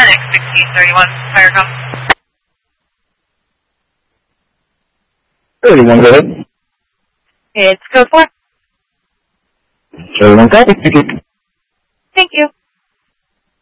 Atlantic 1631, Firecom. 31, go ahead. It's code 4. 31, copy. Thank you. Thank you.